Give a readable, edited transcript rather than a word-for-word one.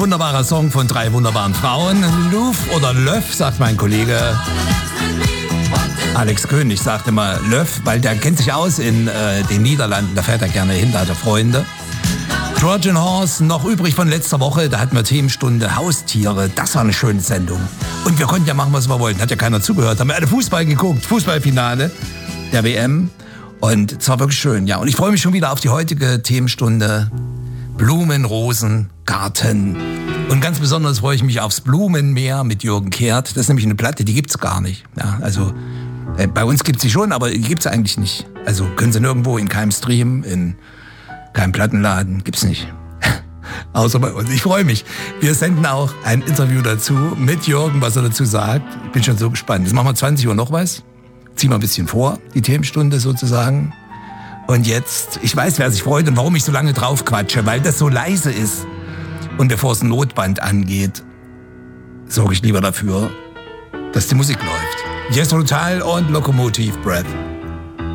wunderbarer Song von 3 wunderbaren Frauen. Luf oder Löff, sagt mein Kollege Alex König. Sagt immer Löff, weil der kennt sich aus in den Niederlanden. Da fährt er gerne hin, da hat er Freunde. Trojan Horse, noch übrig von letzter Woche. Da hatten wir Themenstunde Haustiere. Das war eine schöne Sendung. Und wir konnten ja machen, was wir wollten. Hat ja keiner zugehört. Haben wir alle Fußball geguckt. Fußballfinale der WM. Und es war wirklich schön. Ja, und ich freue mich schon wieder auf die heutige Themenstunde. Blumen, Rosen, Garten. Und ganz besonders freue ich mich aufs Blumenmeer mit Jürgen Kehrt. Das ist nämlich eine Platte, die gibt's gar nicht. Ja, also bei uns gibt's sie schon, aber die gibt's eigentlich nicht. Also können sie nirgendwo, in keinem Stream, in keinem Plattenladen, gibt's nicht. Außer bei uns. Ich freue mich. Wir senden auch ein Interview dazu mit Jürgen, was er dazu sagt. Ich bin schon so gespannt. Jetzt machen wir 20 Uhr noch was. Ziehen wir ein bisschen vor, die Themenstunde sozusagen. Und jetzt, ich weiß, wer sich freut und warum ich so lange drauf quatsche, weil das so leise ist. Und bevor es ein Notband angeht, sorge ich lieber dafür, dass die Musik läuft. Yes, Total und Locomotive Breath.